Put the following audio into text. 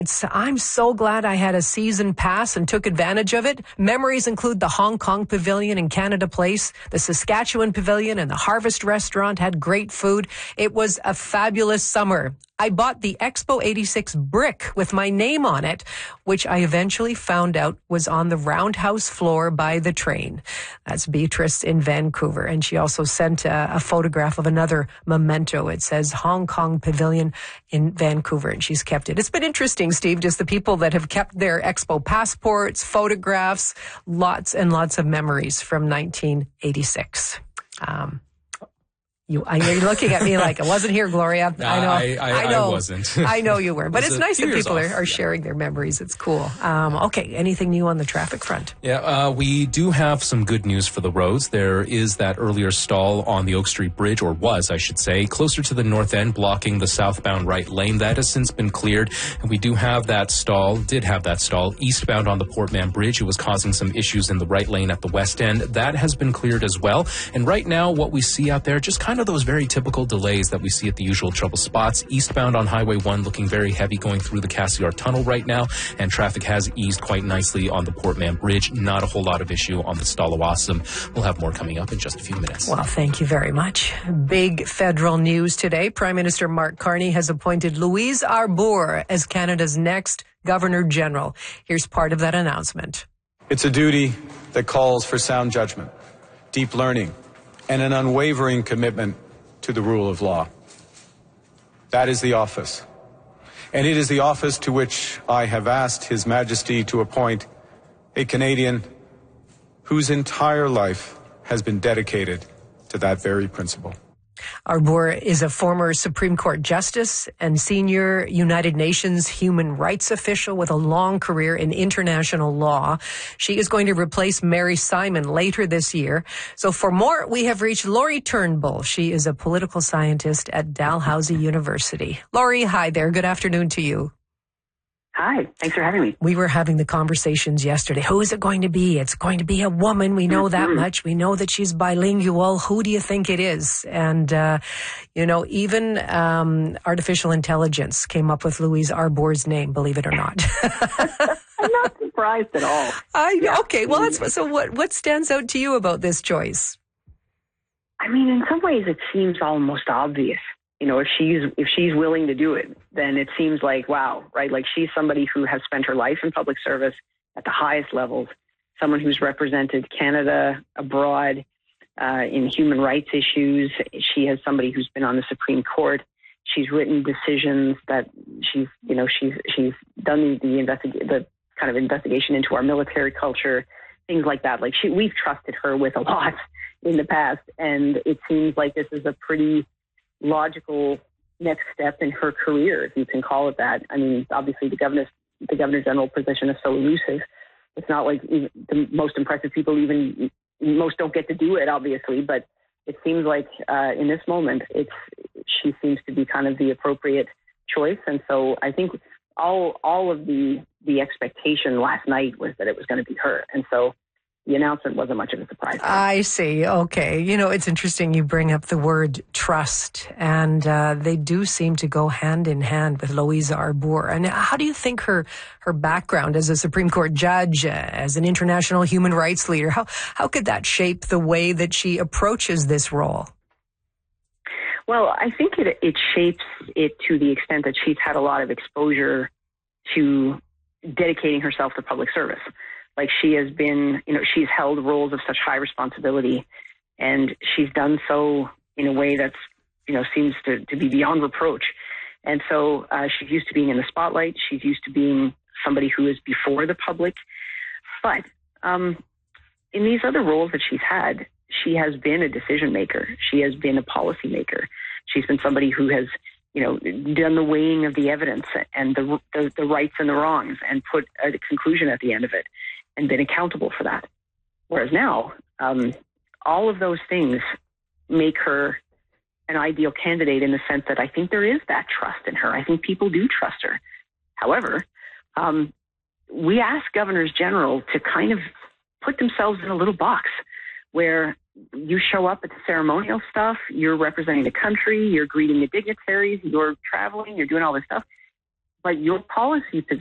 I'm so glad I had a season pass and took advantage of it. Memories include the Hong Kong Pavilion in Canada Place, the Saskatchewan Pavilion, and the Harvest Restaurant had great food. It was a fabulous summer. I bought the Expo 86 brick with my name on it, which I eventually found out was on the roundhouse floor by the train. That's Beatrice in Vancouver. And she also sent a photograph of another memento. It says Hong Kong Pavilion in Vancouver, and she's kept it. It's been interesting, Steve, just the people that have kept their Expo passports, photographs, lots and lots of memories from 1986. You're looking at me like I wasn't here, Gloria. I know. I wasn't. I know you were. But it's nice that people are sharing their memories. It's cool. Okay, anything new on the traffic front? Yeah, we do have some good news for the roads. There is that earlier stall on the Oak Street Bridge, or was, I should say, closer to the north end, blocking the southbound right lane. That has since been cleared. And we did have that stall eastbound on the Port Mann Bridge. It was causing some issues in the right lane at the west end. That has been cleared as well. And right now, what we see out there, just kind of those very typical delays that we see at the usual trouble spots. Eastbound on Highway 1 looking very heavy going through the Cassiar Tunnel right now, and traffic has eased quite nicely on the Port Mann Bridge. Not a whole lot of issue on the Stallawasam. We'll have more coming up in just a few minutes. Well, thank you very much. Big federal news today. Prime Minister Mark Carney has appointed Louise Arbour as Canada's next Governor General. Here's part of that announcement. It's a duty that calls for sound judgment, deep learning, and an unwavering commitment to the rule of law. That is the office. And it is the office to which I have asked His Majesty to appoint a Canadian whose entire life has been dedicated to that very principle. Arbour is a former Supreme Court justice and senior United Nations human rights official with a long career in international law. She is going to replace Mary Simon later this year. So for more, we have reached Laurie Turnbull. She is a political scientist at Dalhousie University. Laurie, hi there. Good afternoon to you. Hi, thanks for having me. We were having the conversations yesterday. Who is it going to be? It's going to be a woman. We know that much. We know that she's bilingual. Who do you think it is? And, even artificial intelligence came up with Louise Arbour's name, believe it or not. I'm not surprised at all. Okay, well, what stands out to you about this choice? I mean, in some ways it seems almost obvious. If she's willing to do it, then it seems like, wow, right? Like she's somebody who has spent her life in public service at the highest levels, someone who's represented Canada abroad in human rights issues. She has somebody who's been on the Supreme Court. She's written decisions that she's done the kind of investigation into our military culture, things like that. Like we've trusted her with a lot in the past, and it seems like this is a pretty logical next step in her career, if you can call it that. I mean, obviously the Governor General position is so elusive. It's not like even the most impressive people most don't get to do it, obviously, but it seems like in this moment, she seems to be kind of the appropriate choice. And so I think all of the expectation last night was that it was going to be her. And so the announcement wasn't much of a surprise. I see. Okay. It's interesting you bring up the word trust, and they do seem to go hand in hand with Louise Arbour. And how do you think her background as a Supreme Court judge, as an international human rights leader, how could that shape the way that she approaches this role? Well, I think it shapes it to the extent that she's had a lot of exposure to dedicating herself to public service. Like she has been, she's held roles of such high responsibility, and she's done so in a way that's, seems to be beyond reproach. And so she's used to being in the spotlight. She's used to being somebody who is before the public. But in these other roles that she's had, she has been a decision maker. She has been a policy maker. She's been somebody who has, done the weighing of the evidence and the rights and the wrongs, and put a conclusion at the end of it, and been accountable for that. Whereas now, all of those things make her an ideal candidate in the sense that I think there is that trust in her. I think people do trust her. However, we ask governors general to kind of put themselves in a little box where you show up at the ceremonial stuff, you're representing the country, you're greeting the dignitaries, you're traveling, you're doing all this stuff. but your policy position